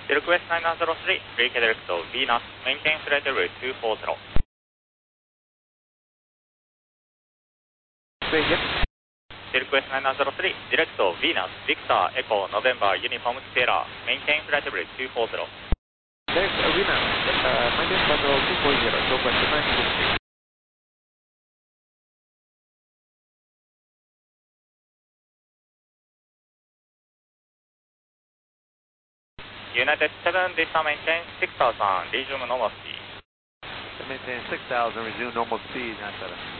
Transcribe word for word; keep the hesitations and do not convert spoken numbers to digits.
Request nine zero three, redirect to Venus, maintain flight level two four zero. Say again. Request nine zero three, direct to Venus, Victor, Echo, November, Uniform Sierra, maintain flight level two four zero. Direct uh, Venus, uh, maintain flight level two four zero, so question nine zero three. United seven, Vista maintain six thousand, resume normal speed. Maintain six thousand, resume normal speed, nine seven.